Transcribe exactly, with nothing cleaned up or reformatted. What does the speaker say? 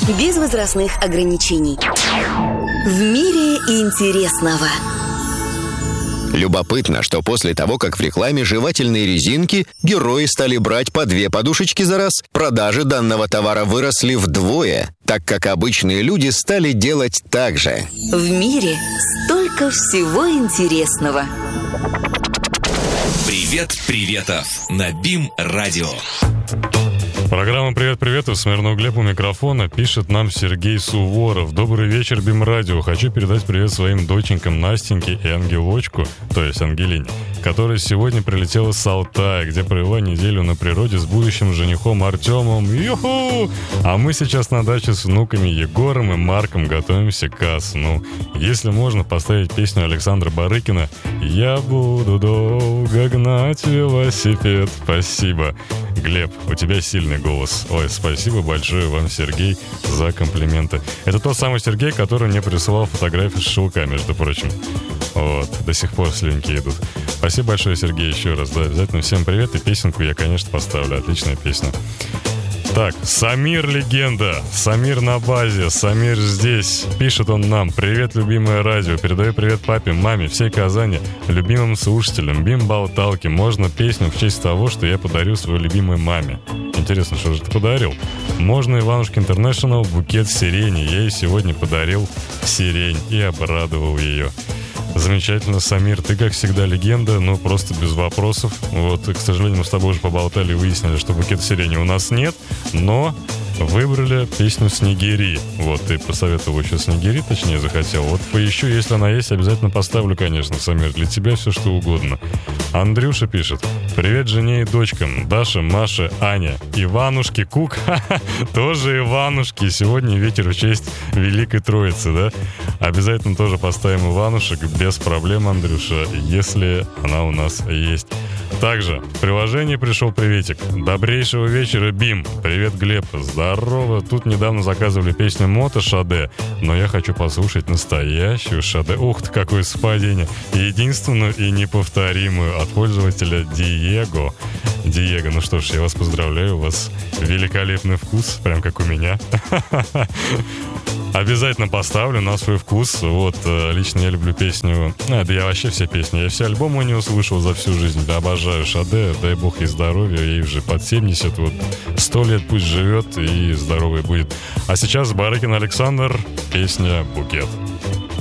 без возрастных ограничений. В мире интересного. Любопытно, что после того, как в рекламе жевательной резинки герои стали брать по две подушечки за раз, продажи данного товара выросли вдвое, так как обычные люди стали делать так же. В мире столько всего интересного. Привет, приветов на БИМ-радио. Программа «Привет-привет» в Смирнов Глеб у микрофона. Пишет нам Сергей Суворов. Добрый вечер, БИМ-радио. Хочу передать привет своим доченькам Настеньке и Ангелочку, то есть Ангелине, которая сегодня прилетела с Алтая, где провела неделю на природе с будущим женихом Артемом. Юху! А мы сейчас на даче с внуками Егором и Марком готовимся ко сну. Если можно, поставить песню Александра Барыкина «Я буду долго гнать велосипед». Спасибо. Глеб, у тебя сильный голос. Ой, спасибо большое вам, Сергей, за комплименты. Это тот самый Сергей, который мне присылал фотографии с шелка, между прочим. Вот, до сих пор слюнки идут. Спасибо большое, Сергей, еще раз. Да, обязательно всем привет, и песенку я, конечно, поставлю. Отличная песня. Так, Самир легенда, Самир на базе, Самир здесь. Пишет он нам: привет, любимое радио, передаю привет папе, маме, всей Казани, любимым слушателям, бим-болталки. Можно песню в честь того, что я подарю своей любимой маме. Интересно, что же ты подарил? Можно Иванушки Интернешнл букет сирени. Я ей сегодня подарил сирень и обрадовал ее. Замечательно, Самир, ты, как всегда, легенда, но просто без вопросов. Вот, к сожалению, мы с тобой уже поболтали и выяснили, что букет сирени у нас нет, но выбрали песню «Снегири». Вот, ты посоветовал еще «Снегири», точнее, захотел. Вот поищу, если она есть, обязательно поставлю, конечно, Самир, для тебя все, что угодно. Андрюша пишет: привет жене и дочкам, Даша, Маша, Аня, Иванушки, Кук, тоже Иванушки. Сегодня ветер в честь Великой Троицы, да? Обязательно тоже поставим Иванушек, без проблем, Андрюша, если она у нас есть. Также в приложении пришел приветик. Добрейшего вечера, БИМ. Привет, Глеб. Здорово. Тут недавно заказывали песню Мото Шаде, но я хочу послушать настоящую Шаде. Ух ты, какое совпадение. Единственную и неповторимую от пользователя Диего. Диего, ну что ж, я вас поздравляю. У вас великолепный вкус, прям как у меня. Обязательно поставлю на свой вкус. Вот, лично я люблю песню... А, да я вообще все песни. Я все альбомы у него слышал за всю жизнь. Да, обожаю Шаде. Дай бог ей здоровья. Ей уже под семьдесят. Вот, сто лет пусть живет и здоровый будет. А сейчас Барыкин Александр. Песня «Букет».